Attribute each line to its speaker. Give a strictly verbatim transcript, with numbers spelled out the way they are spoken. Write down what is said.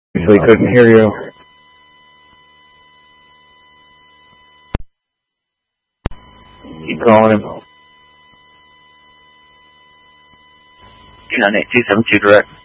Speaker 1: So he couldn't hear you. Keep calling him.
Speaker 2: two nine eight two seven two direct.